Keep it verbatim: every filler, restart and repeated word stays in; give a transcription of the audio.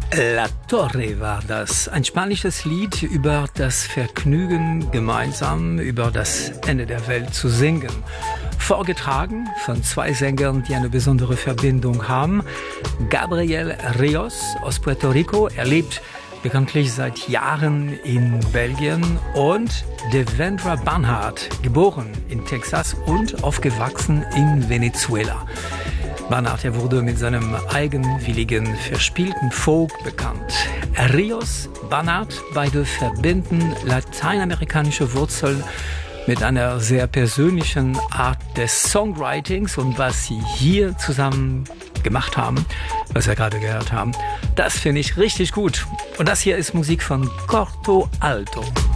La Torre war das, ein spanisches Lied über das Vergnügen, gemeinsam über das Ende der Welt zu singen. Vorgetragen von zwei Sängern, die eine besondere Verbindung haben. Gabriel Ríos aus Puerto Rico, er lebt bekanntlich seit Jahren in Belgien, und Devendra Banhart, geboren in Texas und aufgewachsen in Venezuela. Banhart, er wurde mit seinem eigenwilligen, verspielten Folk bekannt. Ríos, Banhart, beide verbinden lateinamerikanische Wurzeln mit einer sehr persönlichen Art des Songwritings, und was sie hier zusammen gemacht haben, was wir gerade gehört haben, das finde ich richtig gut. Und das hier ist Musik von Corto Alto.